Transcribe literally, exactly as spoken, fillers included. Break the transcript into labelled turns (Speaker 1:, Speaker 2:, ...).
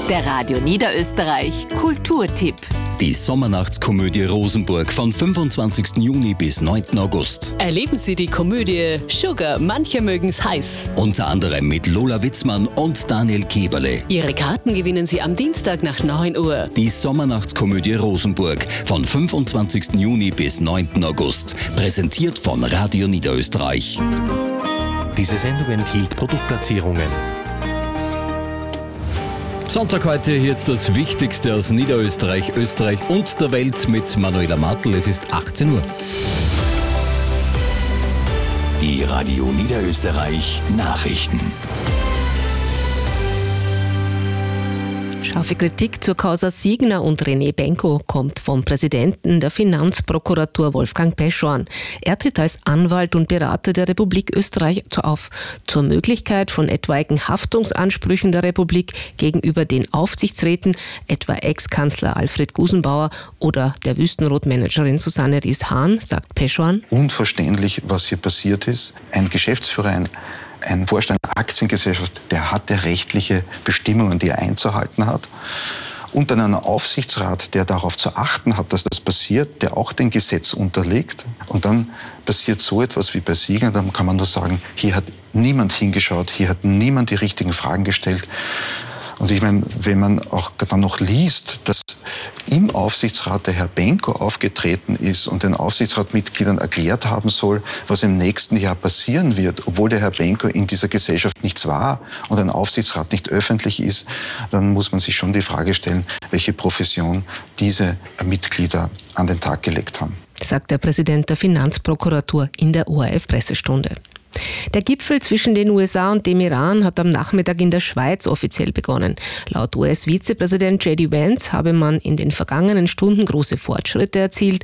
Speaker 1: Der Radio Niederösterreich Kulturtipp.
Speaker 2: Die Sommernachtskomödie Rosenburg von fünfundzwanzigsten Juni bis neunten August.
Speaker 3: Erleben Sie die Komödie Sugar, manche mögen's heiß.
Speaker 2: Unter anderem mit Lola Witzmann und Daniel Keberle.
Speaker 3: Ihre Karten gewinnen Sie am Dienstag nach neun Uhr.
Speaker 2: Die Sommernachtskomödie Rosenburg von fünfundzwanzigsten Juni bis neunten August. Präsentiert von Radio Niederösterreich.
Speaker 4: Diese Sendung enthielt Produktplatzierungen.
Speaker 5: Sonntag heute, hier jetzt das Wichtigste aus Niederösterreich, Österreich und der Welt mit Manuela Martl. Es ist achtzehn Uhr.
Speaker 2: Die Radio Niederösterreich Nachrichten.
Speaker 6: Scharfe Kritik zur Causa Signa und René Benko kommt vom Präsidenten der Finanzprokuratur Wolfgang Peschorn. Er tritt als Anwalt und Berater der Republik Österreich auf. Zur Möglichkeit von etwaigen Haftungsansprüchen der Republik gegenüber den Aufsichtsräten, etwa Ex-Kanzler Alfred Gusenbauer oder der Wüstenrot-Managerin Susanne Ries-Hahn, sagt Peschorn.
Speaker 7: Unverständlich, was hier passiert ist. Ein Geschäftsführer, ein Ein Vorstand der Aktiengesellschaft, der hat ja rechtliche Bestimmungen, die er einzuhalten hat. Und dann ein Aufsichtsrat, der darauf zu achten hat, dass das passiert, der auch dem Gesetz unterliegt. Und dann passiert so etwas wie bei Signa, dann kann man nur sagen, hier hat niemand hingeschaut, hier hat niemand die richtigen Fragen gestellt. Und ich meine, wenn man auch dann noch liest, dass im Aufsichtsrat der Herr Benko aufgetreten ist und den Aufsichtsratmitgliedern erklärt haben soll, was im nächsten Jahr passieren wird, obwohl der Herr Benko in dieser Gesellschaft nichts war und ein Aufsichtsrat nicht öffentlich ist, dann muss man sich schon die Frage stellen, welche Profession diese Mitglieder an den Tag gelegt haben.
Speaker 6: Sagt der Präsident der Finanzprokuratur in der O R F-Pressestunde. Der Gipfel zwischen den U S A und dem Iran hat am Nachmittag in der Schweiz offiziell begonnen. Laut U S-Vizepräsident J D Vance habe man in den vergangenen Stunden große Fortschritte erzielt.